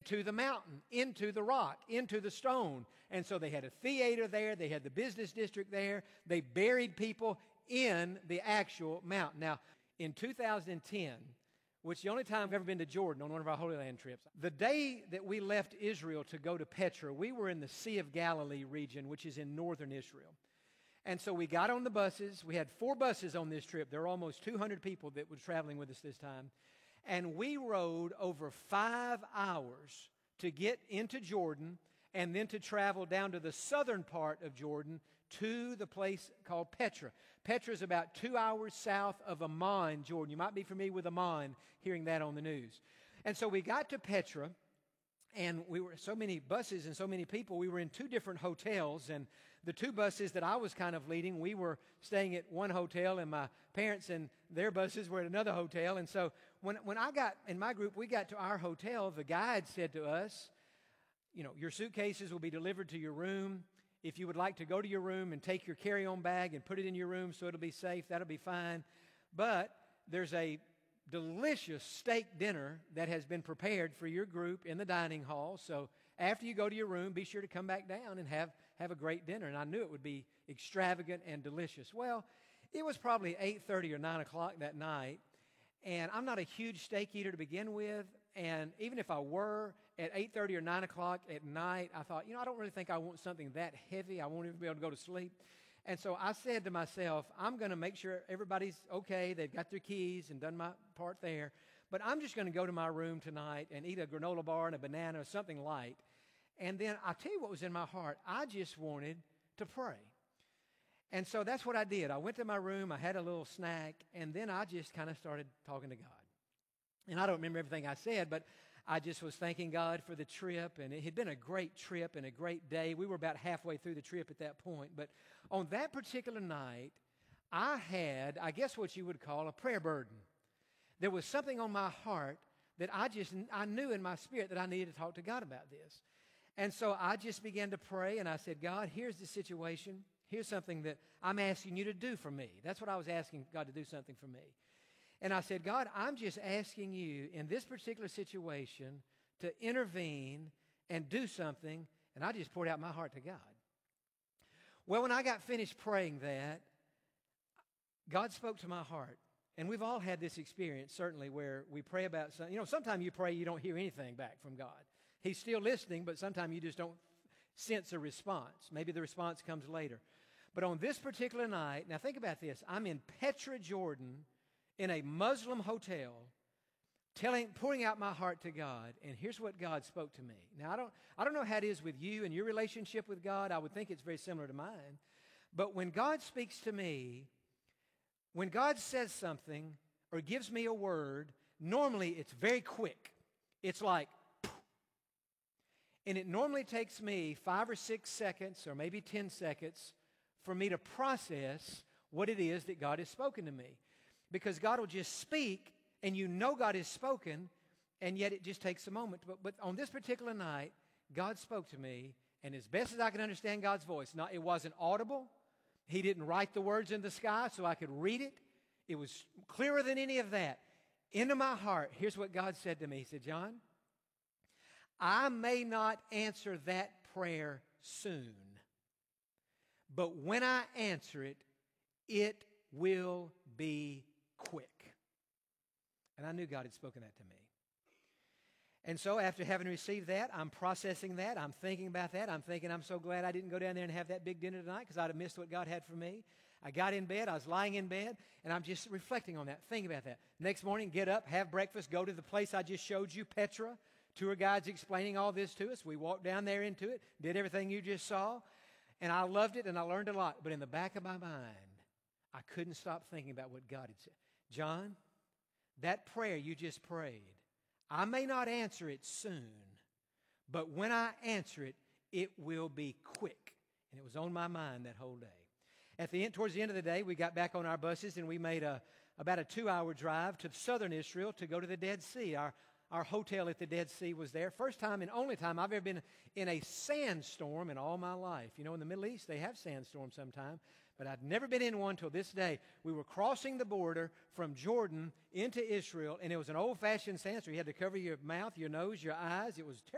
into the mountain, into the rock, into the stone. And so they had a theater there. They had the business district there. They buried people in the actual mountain. Now, in 2010, which is the only time I've ever been to Jordan on one of our Holy Land trips, the day that we left Israel to go to Petra, we were in the Sea of Galilee region, which is in northern Israel. And so we got on the buses. We had 4 buses on this trip. There were almost 200 people that were traveling with us this time. And we rode over 5 hours to get into Jordan and then to travel down to the southern part of Jordan to the place called Petra. Petra is about 2 hours south of Amman, Jordan. You might be familiar with Amman, hearing that on the news. And so we got to Petra, and we were so many buses and so many people. We were in 2 different hotels, and the 2 buses that I was kind of leading, we were staying at one hotel, and my parents and their buses were at another hotel. And so when I got, in my group, we got to our hotel, the guide said to us, you know, your suitcases will be delivered to your room. If you would like to go to your room and take your carry-on bag and put it in your room so it'll be safe, that'll be fine. But there's a delicious steak dinner that has been prepared for your group in the dining hall. So after you go to your room, be sure to come back down and have a great dinner. And I knew it would be extravagant and delicious. Well, it was probably 8:30 or 9 o'clock that night, and I'm not a huge steak eater to begin with. And even if I were, at 8:30 or 9 o'clock at night, I thought, you know, I don't really think I want something that heavy. I won't even be able to go to sleep. And so I said to myself, I'm going to make sure everybody's okay. They've got their keys and done my part there. But I'm just going to go to my room tonight and eat a granola bar and a banana or something light. And then I'll tell you what was in my heart. I just wanted to pray. And so that's what I did. I went to my room. I had a little snack. And then I just kind of started talking to God. And I don't remember everything I said, but I just was thanking God for the trip. And it had been a great trip and a great day. We were about halfway through the trip at that point. But on that particular night, I had, I guess what you would call a prayer burden. There was something on my heart that I knew in my spirit that I needed to talk to God about this. And so I just began to pray, and I said, God, here's the situation. Here's something that I'm asking you to do for me. That's what I was asking God to do, something for me. And I said, God, I'm just asking you in this particular situation to intervene and do something. And I just poured out my heart to God. Well, when I got finished praying that, God spoke to my heart. And we've all had this experience, certainly, where we pray about something. You know, sometimes you pray, you don't hear anything back from God. He's still listening, but sometimes you just don't sense a response. Maybe the response comes later. But on this particular night, now think about this. I'm in Petra, Jordan, in a Muslim hotel, pouring out my heart to God, and here's what God spoke to me. Now, I don't know how it is with you and your relationship with God. I would think it's very similar to mine. But when God speaks to me, when God says something or gives me a word, normally it's very quick. It's like, poof. And it normally takes me 5 or 6 seconds or maybe 10 seconds for me to process what it is that God has spoken to me. Because God will just speak, and you know God has spoken, and yet it just takes a moment. But on this particular night, God spoke to me, and as best as I can understand God's voice, it wasn't audible. He didn't write the words in the sky so I could read it. It was clearer than any of that. Into my heart, here's what God said to me. He said, John, I may not answer that prayer soon, but when I answer it, it will be quick. And I knew God had spoken that to me. And so after having received that, I'm processing that. I'm thinking about that. I'm thinking, I'm so glad I didn't go down there and have that big dinner tonight because I'd have missed what God had for me. I got in bed. I was lying in bed, and I'm just reflecting on that, thinking about that. Next morning, get up, have breakfast, go to the place I just showed you, Petra. Tour guide's explaining all this to us. We walked down there into it, did everything you just saw, and I loved it, and I learned a lot. But in the back of my mind, I couldn't stop thinking about what God had said. John, that prayer you just prayed, I may not answer it soon, but when I answer it, it will be quick. And it was on my mind that whole day. Towards the end of the day, we got back on our buses, and we made about a 2-hour drive to southern Israel to go to the Dead Sea. Our hotel at the Dead Sea was there. First time and only time I've ever been in a sandstorm in all my life. You know, in the Middle East, they have sandstorms sometime. But I'd never been in one till this day. We were crossing the border from Jordan into Israel, and it was an old-fashioned sandstorm. You had to cover your mouth, your nose, your eyes. It was terrible.